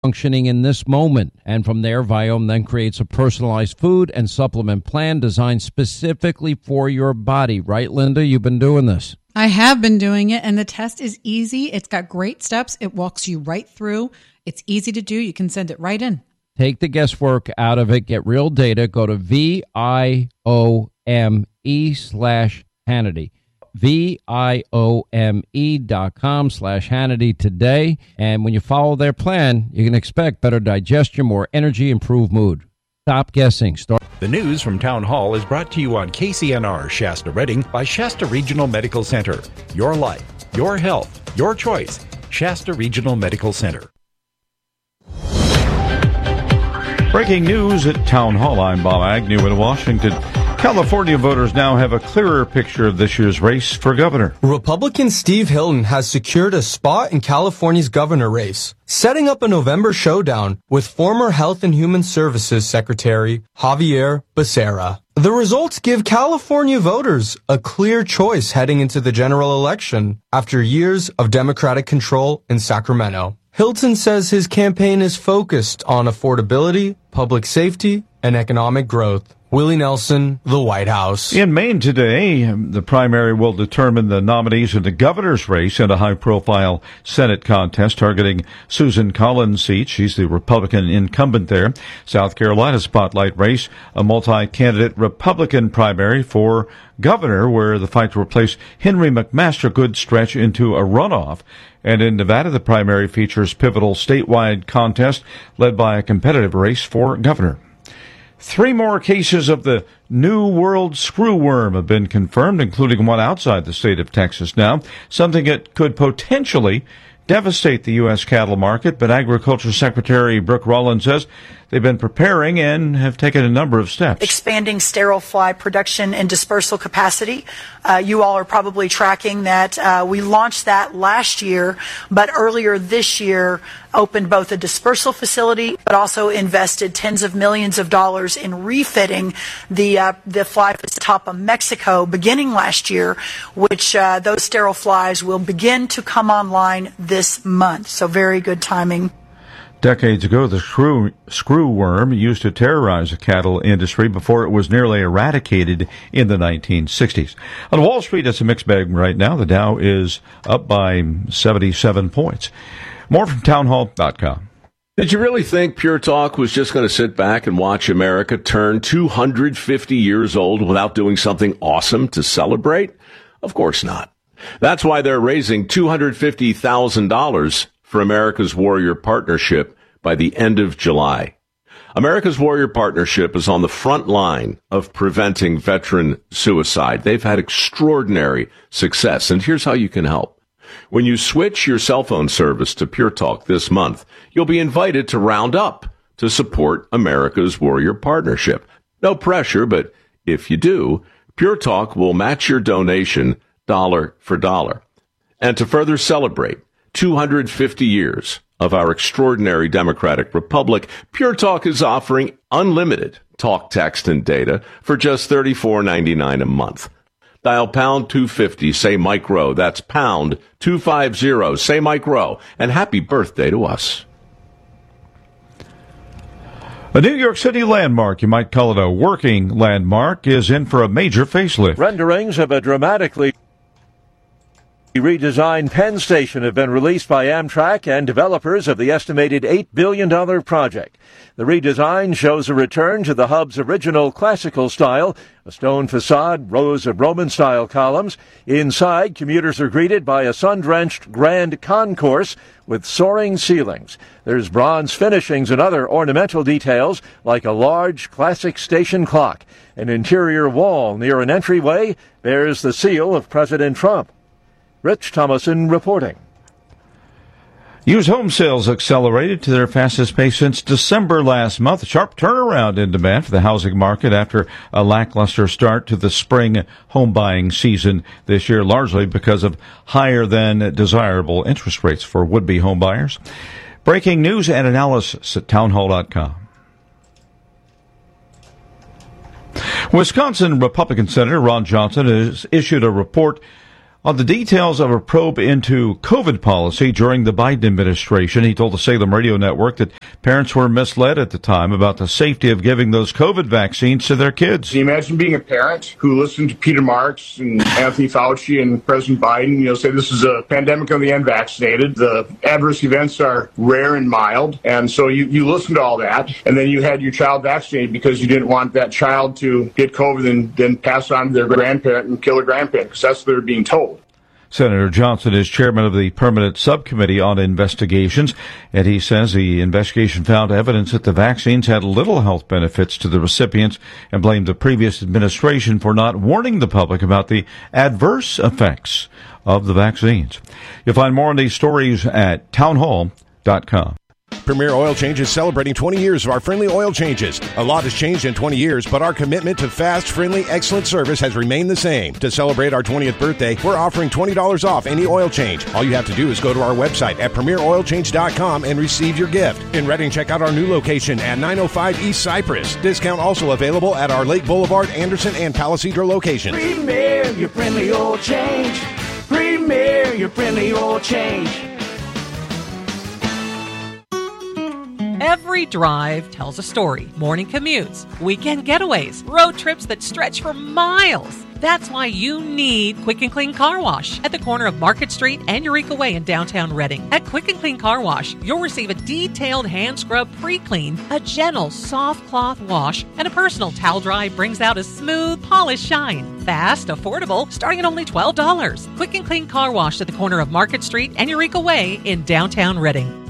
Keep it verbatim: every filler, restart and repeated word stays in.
functioning in this moment. And from there, Viome then creates a personalized food and supplement plan designed specifically for your body. Right, Linda? You've been doing this. I have been doing it, and the test is easy. It's got great steps. It walks you right through. It's easy to do. You can send it right in. Take the guesswork out of it. Get real data. Go to V I O M E slash Hannity. V I O M E dot com slash Hannity today. And when you follow their plan, you can expect better digestion, more energy, improved mood. Stop guessing. Start. The news from Town Hall is brought to you on K C N R Shasta Redding by Shasta Regional Medical Center. Your life, your health, your choice. Shasta Regional Medical Center. Breaking news at Town Hall. I'm Bob Agnew in Washington. California voters now have a clearer picture of this year's race for governor. Republican Steve Hilton has secured a spot in California's governor race, setting up a November showdown with former Health and Human Services Secretary Javier Becerra. The results give California voters a clear choice heading into the general election after years of Democratic control in Sacramento. Hilton says his campaign is focused on affordability, public safety, and economic growth. Willie Nelson, the White House. In Maine today, the primary will determine the nominees in the governor's race in a high-profile Senate contest targeting Susan Collins' seat. She's the Republican incumbent there. South Carolina spotlight race, a multi-candidate Republican primary for governor, where the fight to replace Henry McMaster could stretch into a runoff. And in Nevada, the primary features pivotal statewide contest led by a competitive race for governor. Three more cases of the New World screwworm have been confirmed, including one outside the state of Texas now, something that could potentially devastate the U S cattle market. But Agriculture Secretary Brooke Rollins says they've been preparing and have taken a number of steps. Expanding sterile fly production and dispersal capacity. Uh, you all are probably tracking that. Uh, we launched that last year, but earlier this year opened both a dispersal facility, but also invested tens of millions of dollars in refitting the uh, the fly at the top of Mexico beginning last year, which uh, those sterile flies will begin to come online this month. So very good timing. Decades ago, the screw, screwworm used to terrorize the cattle industry before it was nearly eradicated in the nineteen sixties. On Wall Street, it's a mixed bag right now. The Dow is up by seventy-seven points. More from townhall dot com. Did you really think Pure Talk was just going to sit back and watch America turn two hundred fifty years old without doing something awesome to celebrate? Of course not. That's why they're raising two hundred fifty thousand dollars for America's Warrior Partnership by the end of July. America's Warrior Partnership is on the front line of preventing veteran suicide. They've had extraordinary success, and here's how you can help. When you switch your cell phone service to Pure Talk this month, you'll be invited to round up to support America's Warrior Partnership. No pressure, but if you do, Pure Talk will match your donation dollar for dollar. And to further celebrate two hundred fifty years of our extraordinary democratic republic, Pure Talk is offering unlimited talk, text, and data for just thirty-four ninety-nine a month. Dial pound two fifty, say Mike Rowe. That's pound two fifty, say Mike Rowe. And happy birthday to us. A New York City landmark, you might call it a working landmark, is in for a major facelift. Renderings of a dramatically redesigned Penn Station have been released by Amtrak and developers of the estimated eight billion dollars project. The redesign shows a return to the hub's original classical style, a stone facade, rows of Roman-style columns. Inside, commuters are greeted by a sun-drenched grand concourse with soaring ceilings. There's bronze finishings and other ornamental details, like a large classic station clock. An interior wall near an entryway bears the seal of President Trump. Rich Thomason reporting. Used home sales accelerated to their fastest pace since December last month. A sharp turnaround in demand for the housing market after a lackluster start to the spring home buying season this year, largely because of higher than desirable interest rates for would-be home buyers. Breaking news and analysis at townhall dot com. Wisconsin Republican Senator Ron Johnson has issued a report On the details of a probe into COVID policy during the Biden administration, he told the Salem Radio Network that parents were misled at the time about the safety of giving those COVID vaccines to their kids. Can you imagine being a parent who listened to Peter Marks and Anthony Fauci and President Biden, you know, say this is a pandemic of the unvaccinated. The adverse events are rare and mild. And so you, you listen to all that, and then you had your child vaccinated because you didn't want that child to get COVID and then pass on to their grandparent and kill their grandparent, because that's what they're being told. Senator Johnson is chairman of the Permanent Subcommittee on Investigations, and he says the investigation found evidence that the vaccines had little health benefits to the recipients and blamed the previous administration for not warning the public about the adverse effects of the vaccines. You'll find more on these stories at townhall dot com. Premier Oil Change is celebrating twenty years of our friendly oil changes. A lot has changed in twenty years, but our commitment to fast, friendly, excellent service has remained the same. To celebrate our twentieth birthday, we're offering twenty dollars off any oil change. All you have to do is go to our website at premier oil change dot com and receive your gift. In Redding, check out our new location at nine oh five East Cypress. Discount also available at our Lake Boulevard, Anderson, and Palisadro locations. Premier, your friendly oil change. Premier, your friendly oil change. Every drive tells a story. Morning commutes, weekend getaways, road trips that stretch for miles. That's why you need Quick and Clean Car Wash at the corner of Market Street and Eureka Way in downtown Redding. At Quick and Clean Car Wash, you'll receive a detailed hand scrub pre-clean, a gentle soft cloth wash, and a personal towel dry brings out a smooth, polished shine. Fast, affordable, starting at only twelve dollars. Quick and Clean Car Wash at the corner of Market Street and Eureka Way in downtown Redding.